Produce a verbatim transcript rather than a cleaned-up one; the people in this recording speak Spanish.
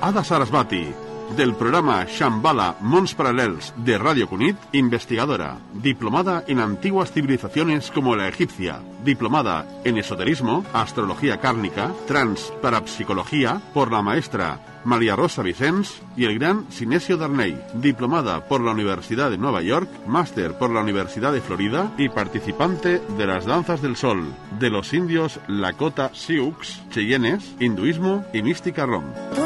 Ada Sarasvati, del programa Shambhala Mons Paral·lels de Radio Cunit, investigadora, diplomada en antiguas civilizaciones como la egipcia, diplomada en esoterismo, astrología kármica, trans parapsicología por la maestra María Rosa Vicens y el gran Sinesio Darney, diplomada por la Universidad de Nueva York, máster por la Universidad de Florida y participante de las danzas del sol, de los indios Lakota Sioux, Cheyennes, hinduismo y mística rom.